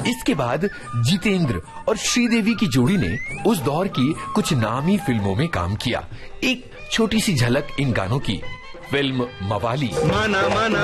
इसके बाद जितेंद्र और श्रीदेवी की जोड़ी ने उस दौर की कुछ नामी फिल्मों में काम किया। एक छोटी सी झलक इन गानों की। फिल्म मवाली। माना माना